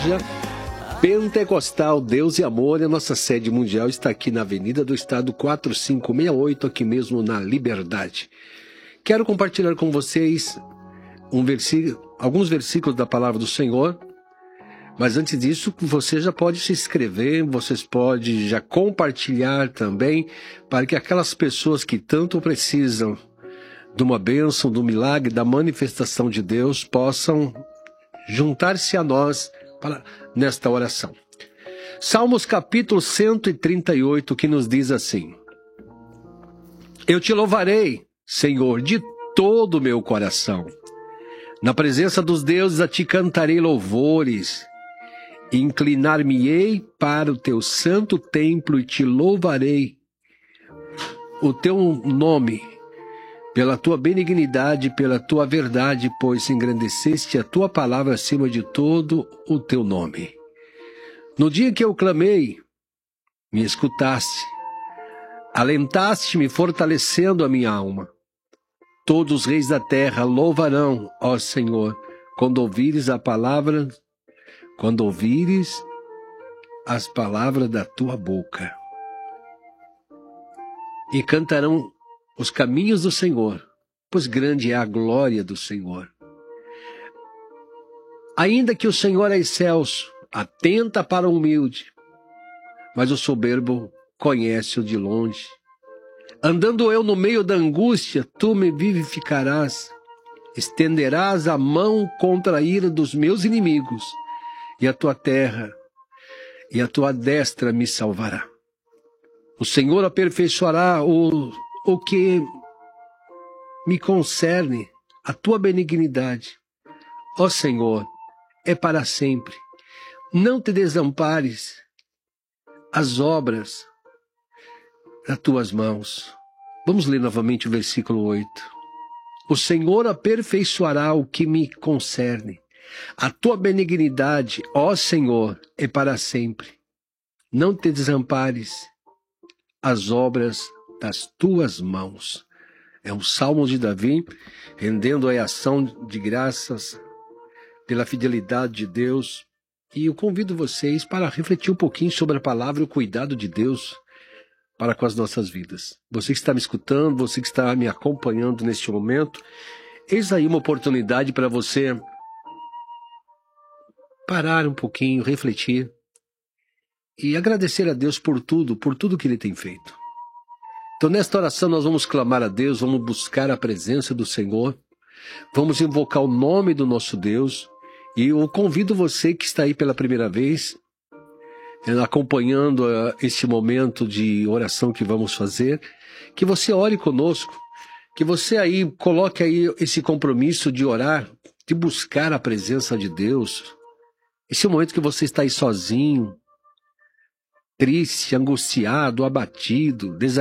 Igreja Pentecostal Deus e Amor. A nossa sede mundial está aqui na Avenida do Estado 4568, aqui mesmo na Liberdade. Quero compartilhar com vocês alguns versículos da Palavra do Senhor. Mas antes disso, você já pode se inscrever, vocês podem já compartilhar também, para que aquelas pessoas que tanto precisam de uma bênção, do milagre, da manifestação de Deus, possam juntar-se a nós nesta oração. Salmos capítulo 138, que nos diz assim: Eu te louvarei, Senhor, de todo o meu coração. Na presença dos deuses a ti cantarei louvores. Inclinar-me-ei para o teu santo templo e te louvarei o teu nome, pela tua benignidade, pela tua verdade, pois engrandeceste a tua palavra acima de todo o teu nome. No dia que eu clamei, me escutaste, alentaste-me, fortalecendo a minha alma. Todos os reis da terra louvarão, ó Senhor, quando ouvires as palavras da tua boca. E cantarão os caminhos do Senhor, pois grande é a glória do Senhor. Ainda que o Senhor é excelso, atenta para o humilde, mas o soberbo conhece-o de longe. Andando eu no meio da angústia, tu me vivificarás, estenderás a mão contra a ira dos meus inimigos, e a tua terra e a tua destra me salvará. O Senhor aperfeiçoará o que me concerne, a tua benignidade, ó Senhor, é para sempre. Não te desampares as obras das tuas mãos. Vamos ler novamente o versículo 8. O Senhor aperfeiçoará o que me concerne. A tua benignidade, ó Senhor, é para sempre. Não te desampares as obras das tuas mãos. É um salmo de Davi, rendendo a ação de graças pela fidelidade de Deus. E eu convido vocês para refletir um pouquinho sobre a palavra e o cuidado de Deus para com as nossas vidas. Você que está me escutando, você que está me acompanhando neste momento, eis aí uma oportunidade para você parar um pouquinho, refletir e agradecer a Deus por tudo que Ele tem feito. Então, nesta oração, nós vamos clamar a Deus, vamos buscar a presença do Senhor, vamos invocar o nome do nosso Deus. E eu convido você que está aí pela primeira vez, acompanhando este momento de oração que vamos fazer, que você ore conosco, que você aí coloque aí esse compromisso de orar, de buscar a presença de Deus. Esse momento que você está aí sozinho, triste, angustiado, abatido, desanimado,